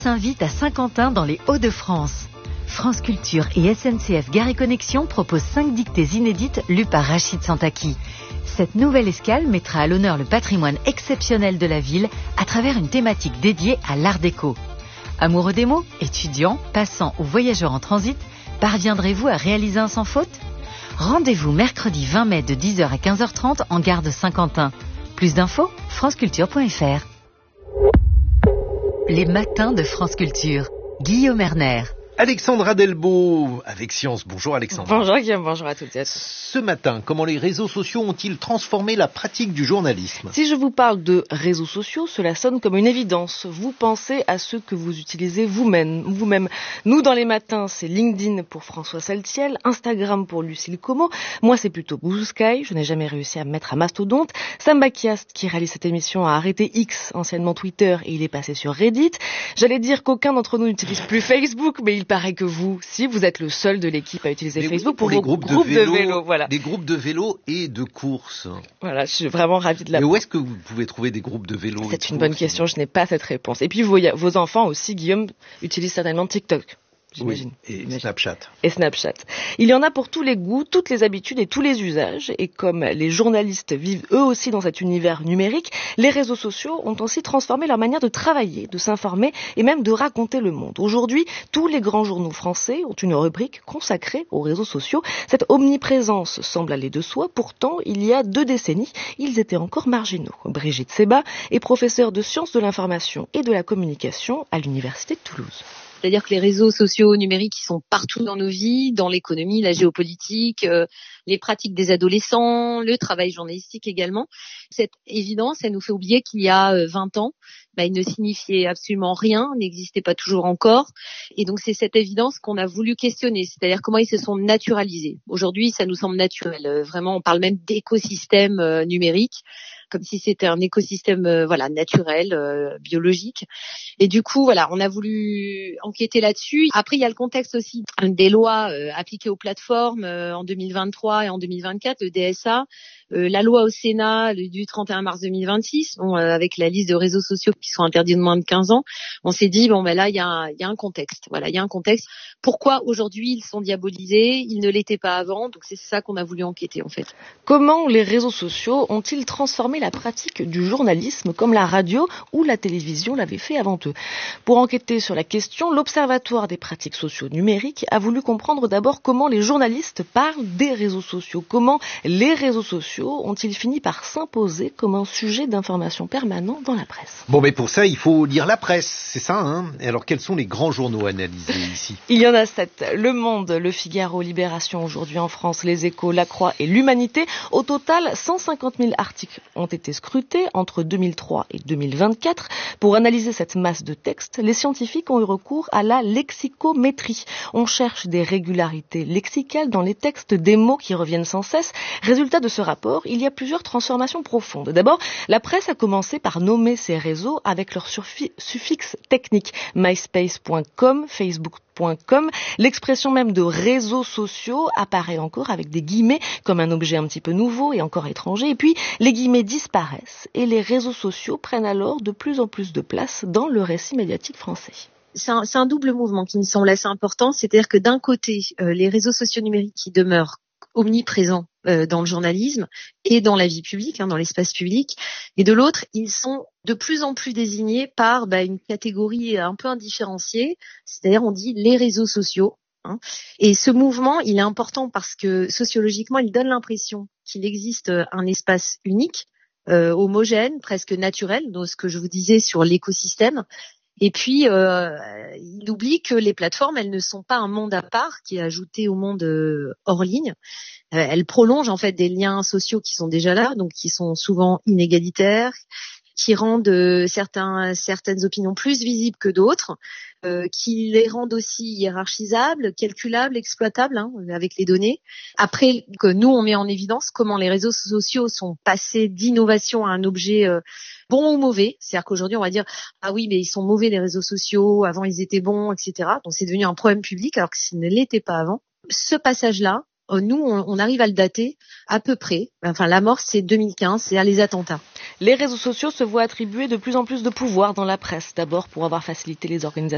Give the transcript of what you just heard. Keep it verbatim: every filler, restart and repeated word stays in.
S'invite à Saint-Quentin dans les Hauts-de-France. France Culture et S N C F Gare et Connexion proposent cinq dictées inédites lues par Rachid Santaki. Cette nouvelle escale mettra à l'honneur le patrimoine exceptionnel de la ville à travers une thématique dédiée à l'art déco. Amoureux des mots, étudiants, passants ou voyageurs en transit, parviendrez-vous à réaliser un sans faute ? Rendez-vous mercredi vingt mai de dix heures à quinze heures trente en gare de Saint-Quentin. Plus d'infos, franceculture point f r. Les matins de France Culture. Guillaume Erner. Alexandra Delbo, avec Science. Bonjour Alexandra. Bonjour Guillaume, bonjour à toutes et à tous. Ce matin, comment les réseaux sociaux ont-ils transformé la pratique du journalisme ? Si je vous parle de réseaux sociaux, cela sonne comme une évidence. Vous pensez à ceux que vous utilisez vous-même. vous-même. Nous, dans les matins, c'est LinkedIn pour François Saltiel, Instagram pour Lucille Como. Moi, c'est plutôt Blue Sky. Je n'ai jamais réussi à me mettre à Mastodonte. Sam Bakiast, qui réalise cette émission, a arrêté X, anciennement Twitter, et il est passé sur Reddit. J'allais dire qu'aucun d'entre nous n'utilise plus Facebook, mais il paraît que vous, si vous êtes le seul de l'équipe à utiliser les, Facebook pour, pour les vos groupes, groupes de vélo, de vélo, voilà. Des groupes de vélo et de course. Voilà, je suis vraiment ravie de la. Et où est-ce que vous pouvez trouver des groupes de vélo ? C'est une bonne question, je n'ai pas cette réponse. Et puis vos, vos enfants aussi, Guillaume, utilisent certainement TikTok. J'imagine. Oui, et J'imagine. Snapchat. Et Snapchat. Il y en a pour tous les goûts, toutes les habitudes et tous les usages. Et comme les journalistes vivent eux aussi dans cet univers numérique, les réseaux sociaux ont aussi transformé leur manière de travailler, de s'informer et même de raconter le monde. Aujourd'hui, tous les grands journaux français ont une rubrique consacrée aux réseaux sociaux. Cette omniprésence semble aller de soi. Pourtant, il y a deux décennies, ils étaient encore marginaux. Brigitte Seba est professeure de sciences de l'information et de la communication à l'Université de Toulouse. C'est-à-dire que les réseaux sociaux numériques qui sont partout dans nos vies, dans l'économie, la géopolitique, euh, les pratiques des adolescents, le travail journalistique également. Cette évidence, elle nous fait oublier qu'il y a vingt ans, bah, il ne signifiait absolument rien, n'existait pas toujours encore. Et donc c'est cette évidence qu'on a voulu questionner, c'est-à-dire comment ils se sont naturalisés. Aujourd'hui, ça nous semble naturel. Euh, vraiment, on parle même d'écosystème euh, numérique, comme si c'était un écosystème euh, voilà naturel, euh, biologique. Et du coup, voilà, on a voulu enquêter là-dessus. Après, il y a le contexte aussi des lois euh, appliquées aux plateformes euh, en deux mille vingt-trois et en deux mille vingt-quatre, le D S A, euh, la loi au Sénat le, du trente et un mars deux mille vingt-six, bon, euh, avec la liste de réseaux sociaux qui sont interdits de moins de quinze ans. On s'est dit bon ben là, il y a un, il y a un contexte. Voilà, il y a un contexte. Pourquoi aujourd'hui ils sont diabolisés ? Ils ne l'étaient pas avant. Donc c'est ça qu'on a voulu enquêter en fait. Comment les réseaux sociaux ont-ils transformé la pratique du journalisme comme la radio ou la télévision l'avaient fait avant eux ? Pour enquêter sur la question, l'Observatoire des pratiques sociaux numériques a voulu comprendre d'abord comment les journalistes parlent des réseaux sociaux. Comment les réseaux sociaux ont-ils fini par s'imposer comme un sujet d'information permanent dans la presse ? Bon, mais pour ça, il faut lire la presse, c'est ça, hein ? Et alors, quels sont les grands journaux analysés ici ? Il y en a sept. Le Monde, Le Figaro, Libération aujourd'hui en France, Les Échos, La Croix et l'Humanité. Au total, cent cinquante mille articles ont été scrutés entre deux mille trois et deux mille vingt-quatre. Pour analyser cette masse de textes, les scientifiques ont eu recours à la lexicométrie. On cherche des régularités lexicales dans les textes, des mots qui reviennent sans cesse. Résultat de ce rapport, il y a plusieurs transformations profondes. D'abord, la presse a commencé par nommer ces réseaux avec leur surfi- suffixe technique. myspace point com, facebook point com. L'expression même de réseaux sociaux apparaît encore avec des guillemets comme un objet un petit peu nouveau et encore étranger. Et puis, les guillemets disparaissent et les réseaux sociaux prennent alors de plus en plus de place dans le récit médiatique français. C'est un, c'est un double mouvement qui me semble assez important. C'est-à-dire que d'un côté, euh, les réseaux sociaux numériques qui demeurent omniprésents euh, dans le journalisme et dans la vie publique, hein, dans l'espace public, et de l'autre, ils sont de plus en plus désignés par bah, une catégorie un peu indifférenciée, c'est-à-dire on dit les réseaux sociaux. Hein. Et ce mouvement, il est important parce que sociologiquement, il donne l'impression qu'il existe un espace unique, euh, homogène, presque naturel, dans ce que je vous disais sur l'écosystème. Et puis, euh, il oublie que les plateformes, elles ne sont pas un monde à part qui est ajouté au monde euh, hors ligne. Euh, elles prolongent en fait des liens sociaux qui sont déjà là, donc qui sont souvent inégalitaires, qui rendent euh, certains, certaines opinions plus visibles que d'autres, euh, qui les rendent aussi hiérarchisables, calculables, exploitables hein, avec les données. Après, que nous, on met en évidence comment les réseaux sociaux sont passés d'innovation à un objet euh, bon ou mauvais. C'est-à-dire qu'aujourd'hui, on va dire « Ah oui, mais ils sont mauvais les réseaux sociaux, avant ils étaient bons, et cetera » Donc c'est devenu un problème public alors que ça ne l'était pas avant. Ce passage-là, nous, on, on arrive à le dater à peu près. Enfin, la mort, c'est deux mille quinze, c'est à les attentats. Les réseaux sociaux se voient attribuer de plus en plus de pouvoir dans la presse. D'abord pour avoir facilité les organisations